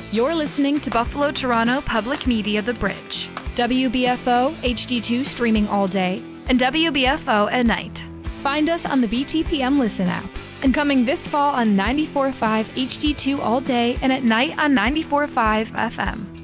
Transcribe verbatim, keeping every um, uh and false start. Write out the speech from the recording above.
You're listening to Buffalo Toronto Public Media The Bridge, W B F O H D two streaming all day, and W B F O at night. Find us on the B T P M Listen app. And coming this fall on ninety-four point five H D two all day and at night on ninety-four point five F M.